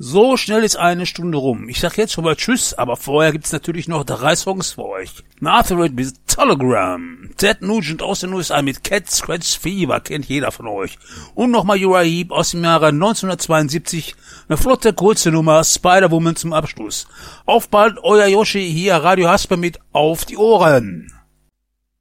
So schnell ist eine Stunde rum. Ich sag jetzt schon mal Tschüss, aber vorher gibt's natürlich noch 3 Songs für euch. Nartherid mit Telegram, Ted Nugent aus den USA mit Cat Scratch Fever, kennt jeder von euch. Und nochmal Uriah Heep aus dem Jahre 1972, eine flotte, kurze Nummer, Spider-Woman zum Abschluss. Auf bald, euer Yoshi, hier Radio Hasper mit Auf die Ohren.